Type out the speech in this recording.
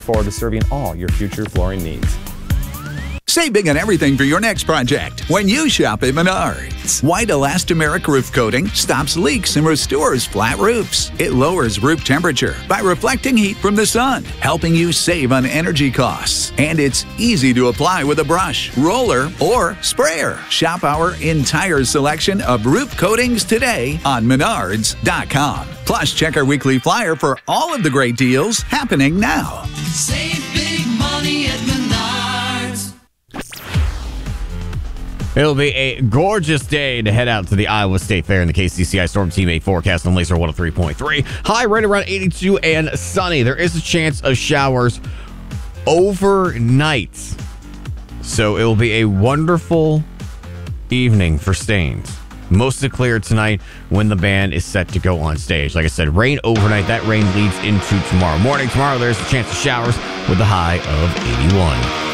Forward to serving all your future flooring needs. Save big on everything for your next project when you shop at Menards. White elastomeric roof coating stops leaks and restores flat roofs. It lowers roof temperature by reflecting heat from the sun, helping you save on energy costs. And it's easy to apply with a brush, roller, or sprayer. Shop our entire selection of roof coatings today on Menards.com. Plus, check our weekly flyer for all of the great deals happening now. Save big money at Menards. It'll be a gorgeous day to head out to the Iowa State Fair in the KCCI Storm Team 8 forecast on Laser 103.3. High right around 82 and sunny. There is a chance of showers overnight. So it will be a wonderful evening for Stains. Mostly clear tonight when the band is set to go on stage. Like I said, rain overnight. That rain leads into tomorrow morning. Tomorrow there's a chance of showers with a high of 81.